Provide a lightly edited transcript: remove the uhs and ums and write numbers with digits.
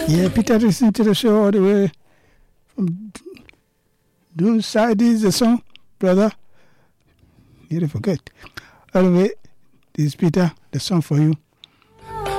Yeah, Peter, listen to the show all the way from Dune Side is the song, brother. You forget. All the way, this is Peter, the song for you.